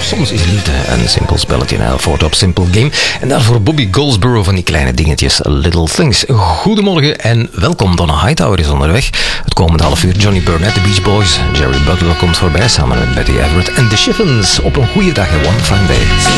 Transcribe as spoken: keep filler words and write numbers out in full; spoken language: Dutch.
soms is liefde een simpel spelletje. Voor Top Simple Game. En daarvoor Bobby Goldsboro van die kleine dingetjes. Little Things. Goedemorgen en welkom. Donna Hightower is onderweg. Het komende half uur Johnny Burnett, de Beach Boys. Jerry Butler komt voorbij samen met Betty Everett en The Chiffons. Op een goede dag en one fine day.